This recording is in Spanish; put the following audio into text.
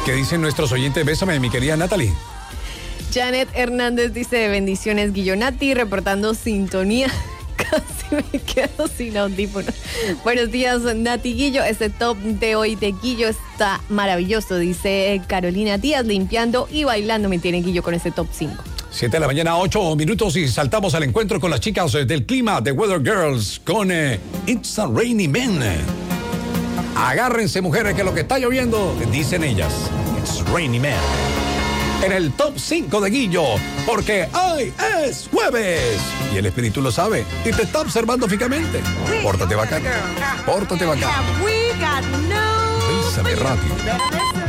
¿Qué dicen nuestros oyentes? Bésame, mi querida Natalie. Janet Hernández dice: bendiciones, Guillonati, reportando sintonía. Casi me quedo sin audífonos. Buenos días, Nati Guillo. Este top de hoy de Guillo está maravilloso, dice Carolina Díaz, limpiando y bailando. Me tiene Guillo con este top 5. 7 de la mañana, 8 minutos y saltamos al encuentro con las chicas del clima de Weather Girls con It's a Rainy Man. Agárrense, mujeres, que lo que está lloviendo, dicen ellas, It's Rainy Man. En el top 5 de Guillo, porque hoy es jueves y el espíritu lo sabe y te está observando fijamente. Pórtate bacán, pórtate bacán. Bésame radio.